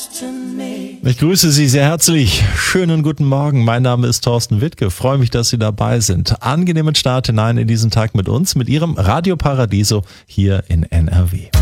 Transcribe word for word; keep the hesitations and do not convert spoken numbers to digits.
Ich grüße Sie sehr herzlich. Schönen guten Morgen. Mein Name ist Thorsten Wittke. Freue mich, dass Sie dabei sind. Angenehmen Start hinein in diesen Tag mit uns, mit Ihrem Radio Paradiso hier in N R W.